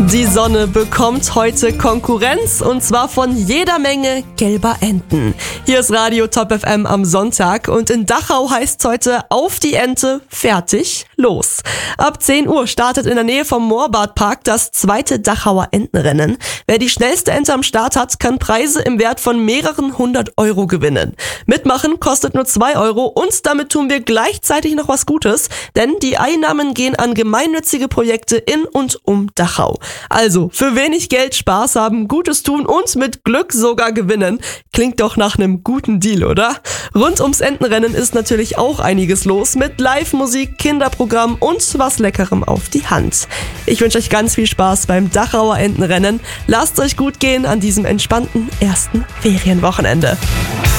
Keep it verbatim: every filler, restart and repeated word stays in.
Die Sonne bekommt heute Konkurrenz und zwar von jeder Menge gelber Enten. Hier ist Radio Top F M am Sonntag und in Dachau heißt's heute auf die Ente, fertig, los. Ab zehn Uhr startet in der Nähe vom Moorbadpark das zweite Dachauer Entenrennen. Wer die schnellste Ente am Start hat, kann Preise im Wert von mehreren hundert Euro gewinnen. Mitmachen kostet nur zwei Euro und damit tun wir gleichzeitig noch was Gutes, denn die Einnahmen gehen an gemeinnützige Projekte in und um Dachau. Also, für wenig Geld Spaß haben, Gutes tun und mit Glück sogar gewinnen. Klingt doch nach einem guten Deal, oder? Rund ums Entenrennen ist natürlich auch einiges los mit Live-Musik, Kinderprogramm und was Leckerem auf die Hand. Ich wünsche euch ganz viel Spaß beim Dachauer Entenrennen. Lasst euch gut gehen an diesem entspannten ersten Ferienwochenende.